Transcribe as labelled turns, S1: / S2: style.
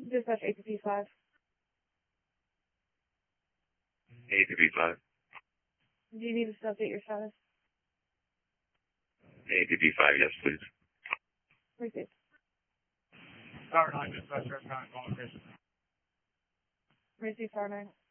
S1: Dispatch APP5.
S2: APP5.
S1: Do you need us to update your status?
S2: APP5, yes, please.
S1: Received.
S3: Star 9, dispatch, calling location.
S1: Receive Star 9.